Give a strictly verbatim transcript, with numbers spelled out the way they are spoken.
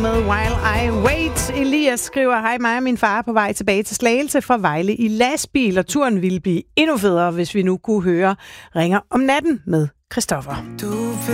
med While I Wait. Elias skriver, hej mig og min far på vej tilbage til Slagelse fra Vejle i lastbil, og turen ville blive endnu federe, hvis vi nu kunne høre Ringer om natten med Christoffer. Du